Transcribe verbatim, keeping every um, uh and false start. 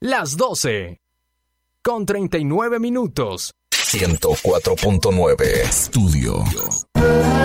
las doce con treinta y nueve minutos. ciento cuatro punto nueve Estudio.